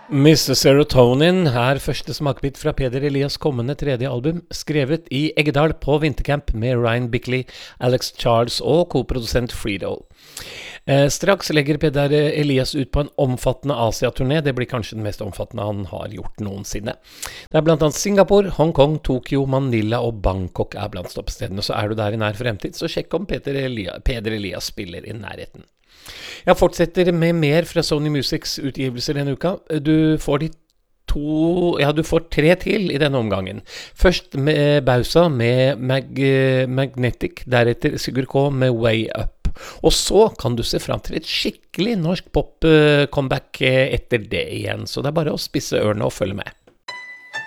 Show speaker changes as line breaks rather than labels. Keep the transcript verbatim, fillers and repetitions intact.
mister Serotonin er første smakebit fra Peder Elias kommende tredje album, skrevet i Eggedal på vintercamp med Ryan Bickley, Alex Charles og koprodusent Fredo. Eh, straks legger Peder Elias ut på en omfattende Asia-turné. Det blir kanskje den mest omfattende han har gjort noensinne. Det er blant annet Singapore, Hongkong, Tokyo, Manila og Bangkok er blant stoppstedene. Så er du der i nær fremtid, så sjekk om Peder Elias, Peder Elias spiller i nærheten. Jeg fortsetter med mer fra Sony Musics utgivelser denne uka. Du får de to, ja, du får tre til i denne omgangen. Først med Bausa med Mag Magnetic, deretter Sigurd K med Way Up. Og så kan du se frem til et skikkelig norsk pop-comeback etter det igjen, så det er bare å spisse ørene og følge med.